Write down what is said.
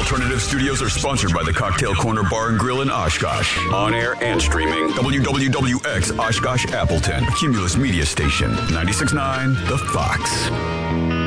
Alternative Studios are sponsored by the Cocktail Corner Bar and Grill in Oshkosh. On air and streaming. WWWX Oshkosh Appleton. Cumulus Media Station. 96.9 The Fox.